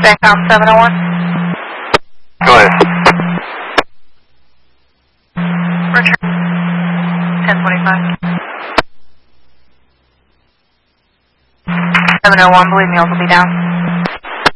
Bangkok 701. Go ahead. Richard. 1025. 701, believe me, will be down.